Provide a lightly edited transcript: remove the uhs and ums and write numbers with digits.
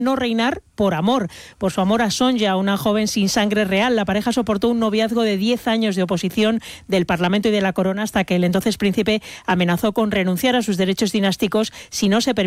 no reinar por amor, por su amor a Sonja, una joven sin sangre real. La pareja soportó un noviazgo de 10 años de oposición del Parlamento y de la Corona hasta que el entonces príncipe amenazó con renunciar a sus derechos dinásticos si no se permitía